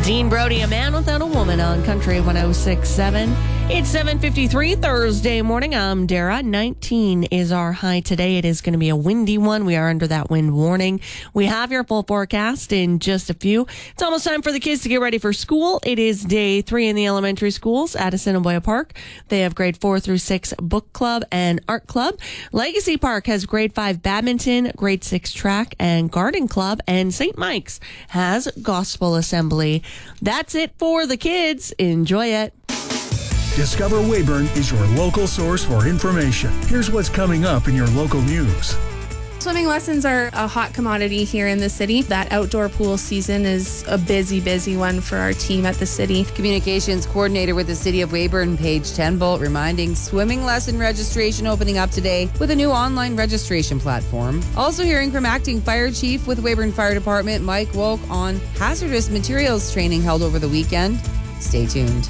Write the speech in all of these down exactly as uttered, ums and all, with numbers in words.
Dean Brody, A Man Without a Woman on Country one oh six point seven. It's seven fifty-three Thursday morning. I'm Dara. nineteen is our high today. It is going to be a windy one. We are under that wind warning. We have your full forecast in just a few. It's almost time for the kids to get ready for school. It is day three in the elementary schools at Assiniboia Park. They have grade four through six book club and art club. Legacy Park has grade five badminton, grade six track and garden club, and Saint Mike's has gospel assembly. That's it for the kids. Enjoy it. Discover Weyburn is your local source for information. Here's what's coming up in your local news. Swimming lessons are a hot commodity here in the city. That outdoor pool season is a busy, busy one for our team at the city. Communications coordinator with the City of Weyburn, Paige Tenbolt, reminding swimming lesson registration opening up today with a new online registration platform. Also hearing from acting fire chief with Weyburn Fire Department, Mike Wolk, on hazardous materials training held over the weekend. Stay tuned.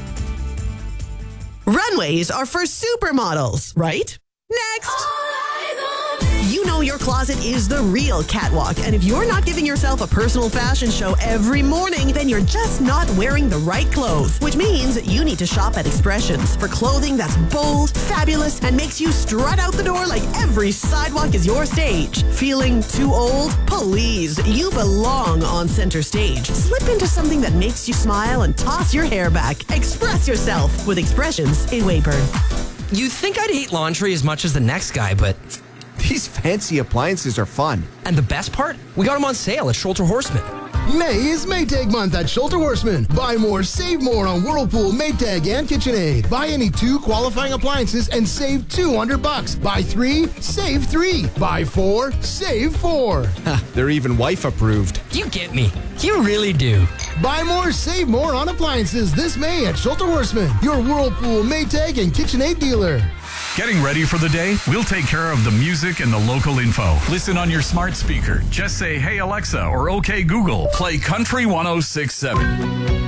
Runways are for supermodels, right? Next! You know your closet is the real catwalk, and if you're not giving yourself a personal fashion show every morning, then you're just not wearing the right clothes, which means you need to shop at Expressions for clothing that's bold, fabulous, and makes you strut out the door like every sidewalk is your stage. Feeling too old? Please, you belong on center stage. Slip into something that makes you smile and toss your hair back. Express yourself with Expressions in Weyburn. You'd think I'd hate laundry as much as the next guy, but these fancy appliances are fun. And the best part? We got them on sale at Schulter Horseman. May is Maytag month at Schulter Horseman. Buy more, save more on Whirlpool, Maytag, and KitchenAid. Buy any two qualifying appliances and save two hundred bucks. Buy three, save three. Buy four, save four. They're even wife approved. You get me. You really do. Buy more, save more on appliances this May at Schulter Horseman, your Whirlpool, Maytag, and KitchenAid dealer. Getting ready for the day? We'll take care of the music and the local info. Listen on your smart speaker. Just say, "Hey Alexa," or "Okay Google." Play Country one oh six point seven.